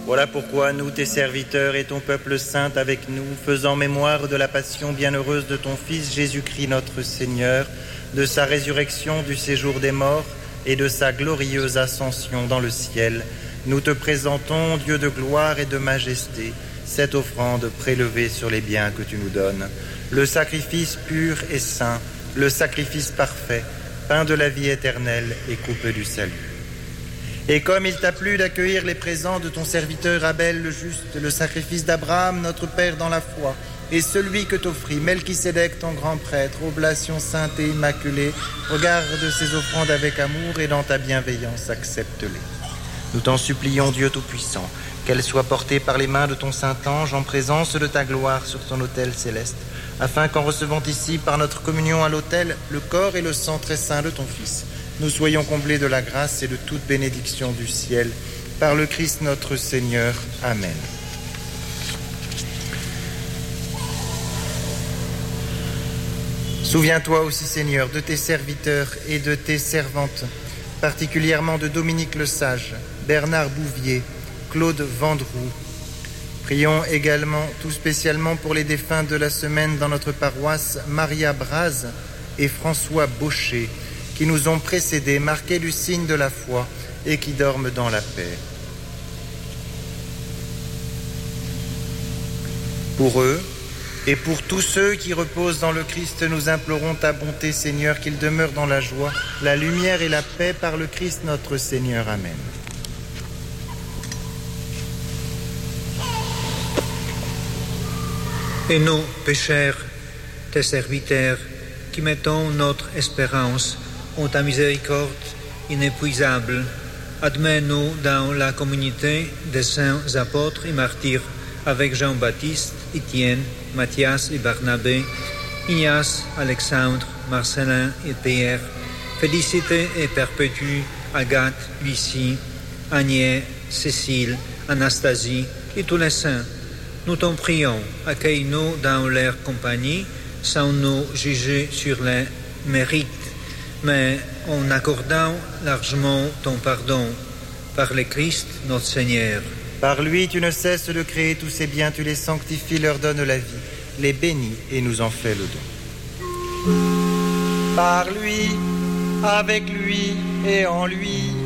Voilà pourquoi nous, tes serviteurs et ton peuple saint avec nous, faisant mémoire de la passion bienheureuse de ton Fils Jésus-Christ notre Seigneur, de sa résurrection du séjour des morts et de sa glorieuse ascension dans le ciel, nous te présentons, Dieu de gloire et de majesté, cette offrande prélevée sur les biens que tu nous donnes, le sacrifice pur et saint, le sacrifice parfait, pain de la vie éternelle et coupe du salut. Et comme il t'a plu d'accueillir les présents de ton serviteur Abel le juste, le sacrifice d'Abraham, notre Père dans la foi, et celui que t'offrit Melchisédek, ton grand prêtre, oblation sainte et immaculée, regarde ces offrandes avec amour et dans ta bienveillance, accepte-les. Nous t'en supplions, Dieu Tout-Puissant, qu'elles soient portées par les mains de ton Saint-Ange en présence de ta gloire sur ton autel céleste, afin qu'en recevant ici, par notre communion à l'autel, le corps et le sang très saint de ton Fils, nous soyons comblés de la grâce et de toute bénédiction du ciel, par le Christ notre Seigneur. Amen. Souviens-toi aussi, Seigneur, de tes serviteurs et de tes servantes, particulièrement de Dominique le Sage, Bernard Bouvier, Claude Vendroux. Prions également tout spécialement pour les défunts de la semaine dans notre paroisse, Maria Braz et François Baucher, qui nous ont précédés, marqués du signe de la foi et qui dorment dans la paix. Pour eux et pour tous ceux qui reposent dans le Christ, nous implorons ta bonté, Seigneur, qu'ils demeurent dans la joie, la lumière et la paix par le Christ notre Seigneur. Amen. Et nous, pécheurs, tes serviteurs, qui mettons notre espérance en ta miséricorde inépuisable, admets-nous dans la communauté des saints apôtres et martyrs, avec Jean-Baptiste, Étienne, Matthias et Barnabé, Ignace, Alexandre, Marcelin et Pierre, Félicité et Perpétue, Agathe, Lucie, Agnès, Cécile, Anastasie et tous les saints. Nous t'en prions, accueille-nous dans leur compagnie, sans nous juger sur les mérites, mais en accordant largement ton pardon, par le Christ notre Seigneur. Par lui, tu ne cesses de créer tous ces biens, tu les sanctifies, leur donnes la vie, les bénis et nous en fais le don. Par lui, avec lui et en lui,